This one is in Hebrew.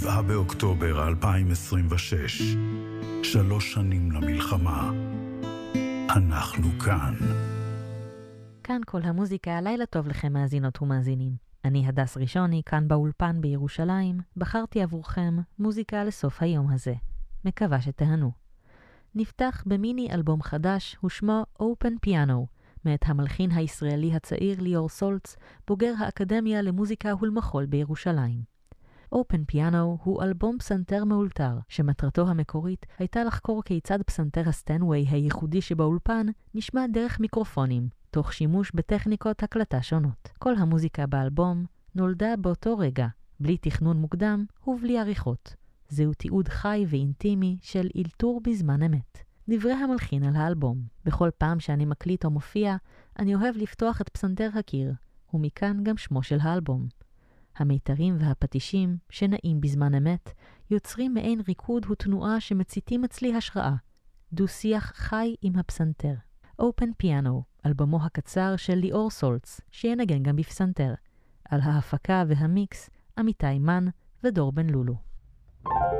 באוקטובר 2026, 3 שנים למלחמה. אנחנו כאן. כאן כל המוזיקה, לילה טוב לכם מאזינות ומאזינים. אני הדס ראשוני, כאן באולפן בירושלים, בחרתי עבורכם מוזיקה לסוף היום הזה. מקווה שתהנו. נפתח במיני אלבום חדש, ושמו Open Piano, מאת המלחין הישראלי הצעיר ליאור סולץ, בוגר האקדמיה למוזיקה ולמחול בירושלים. Open Piano הוא אלבום פסנתר מאולתר, שמטרתו המקורית הייתה לחקור כיצד פסנתר הסטנווי הייחודי שבאולפן נשמע דרך מיקרופונים, תוך שימוש בטכניקות הקלטה שונות. כל המוזיקה באלבום נולדה באותו רגע, בלי תכנון מוקדם ובלי עריכות. זהו תיעוד חי ואינטימי של אילתור בזמן אמת. דברי המלחין על האלבום: בכל פעם שאני מקליט או מופיע, אני אוהב לפתוח את פסנתר הקיר, ומכאן גם שמו של האלבום. המיתרים והפטישים, שנעים בזמן אמת, יוצרים מעין ריקוד ותנועה שמציתים אצלי השראה. דו-שיח חי עם הפסנתר. Open Piano, אלבומו הקצר של ליאור סולץ, שינגן גם בפסנתר. על ההפקה והמיקס, עמיתי מן ודור בן לולו.